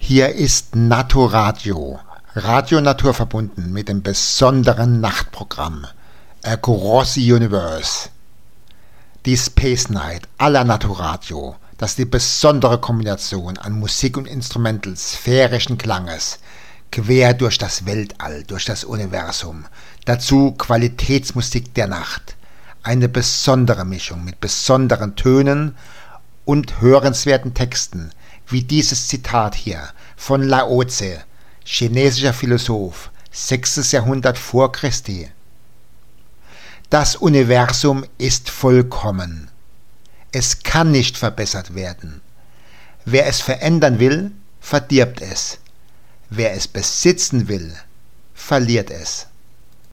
Hier ist Naturadio, Radio naturverbunden mit dem besonderen Nachtprogramm Across the Universe. Die Space Night aller Naturadio, das ist die besondere Kombination an Musik und Instrumental sphärischen Klanges, quer durch das Weltall, durch das Universum, dazu Qualitätsmusik der Nacht, eine besondere Mischung mit besonderen Tönen und hörenswerten Texten, wie dieses Zitat hier von Lao Tse, chinesischer Philosoph, 6. Jahrhundert vor Christi. Das Universum ist vollkommen. Es kann nicht verbessert werden. Wer es verändern will, verdirbt es. Wer es besitzen will, verliert es.